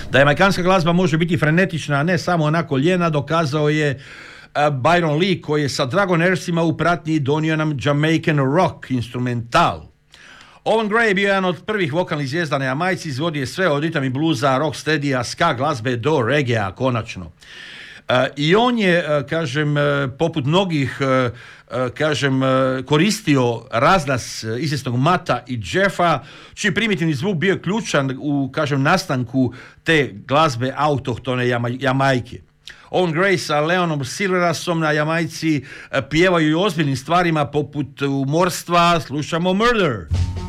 Da jamajkanska glazba može biti frenetična, a ne samo onako ljena, dokazao je Byron Lee, koji je sa Dragon Airsima u pratnji donio nam Jamaican rock instrumental. Owen Gray je bio jedan od prvih vokalnih zvijezda na Jamajci, izvodio je sve od ritam i bluza, rocksteadya, ska glazbe do reggaea konačno. I on je, poput mnogih, koristio razglas izvjesnog Mata i Jeffa, čiji primitivni zvuk bio ključan u, nastanku te glazbe autohtone Jamajke. Owen Gray sa Leonom Silverasom na Jamajci pjevaju i ozbiljnim stvarima poput umorstva, slušamo Murder.